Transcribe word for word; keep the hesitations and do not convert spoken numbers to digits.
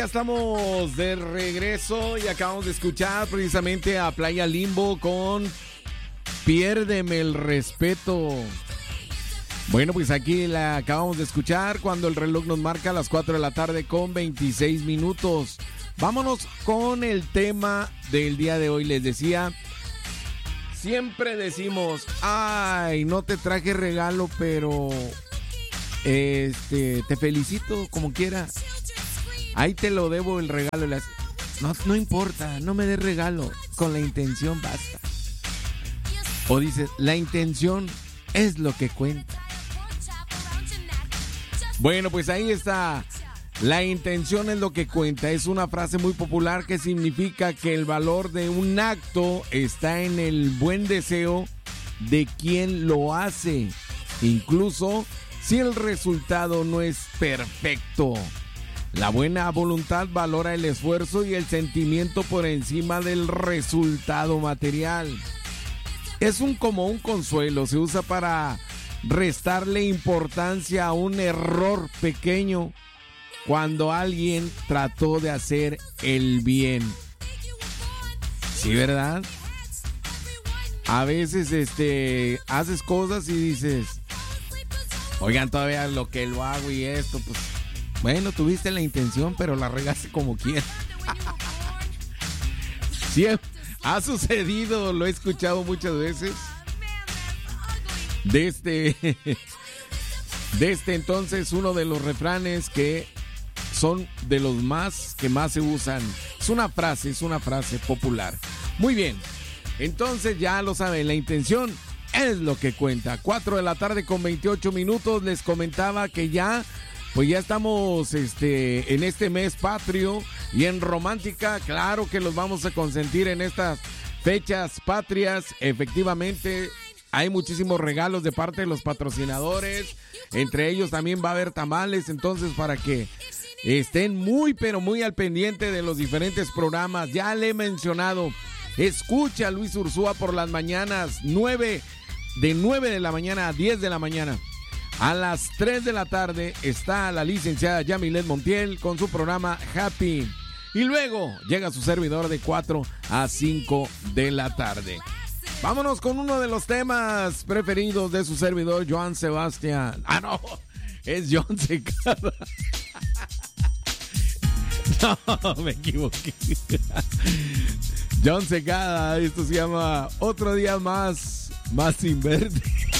Ya estamos de regreso y acabamos de escuchar precisamente a Playa Limbo con Piérdeme el respeto. Bueno, pues aquí la acabamos de escuchar cuando el reloj nos marca las cuatro de la tarde con veintiséis minutos. Vámonos con el tema del día de hoy. Les decía, siempre decimos, ay, no te traje regalo, pero este, te felicito como quiera. Ahí te lo debo el regalo. No, no importa, no me des regalo. Con la intención basta. O dices, la intención es lo que cuenta. Bueno, pues ahí está. La intención es lo que cuenta. Es una frase muy popular que significa que el valor de un acto está en el buen deseo de quien lo hace, incluso si el resultado no es perfecto. La buena voluntad valora el esfuerzo y el sentimiento por encima del resultado material. Es un como un consuelo, se usa para restarle importancia a un error pequeño cuando alguien trató de hacer el bien. ¿Sí, verdad? A veces este haces cosas y dices, oigan, todavía lo que lo hago y esto, pues bueno, tuviste la intención, pero la regaste como quieras. Sí, ha sucedido, lo he escuchado muchas veces. De este, de este entonces, uno de los refranes que son de los más que más se usan. Es una frase, es una frase popular. Muy bien, entonces ya lo saben, la intención es lo que cuenta. cuatro de la tarde con veintiocho minutos, les comentaba que ya... Pues ya estamos este, en este mes patrio y en Romántica, claro que los vamos a consentir en estas fechas patrias. Efectivamente, hay muchísimos regalos de parte de los patrocinadores. Entre ellos también va a haber tamales, entonces para que estén muy, pero muy al pendiente de los diferentes programas. Ya le he mencionado, escucha a Luis Ursúa por las mañanas, nueve, de nueve de la mañana a diez de la mañana. A las tres de la tarde está la licenciada Yamilet Montiel con su programa Happy. Y luego llega su servidor de cuatro a cinco de la tarde. Vámonos con uno de los temas preferidos de su servidor, Joan Sebastián. Ah, no, es John Secada. No, me equivoqué. John Secada, esto se llama Otro Día Más, Más Sin Verte.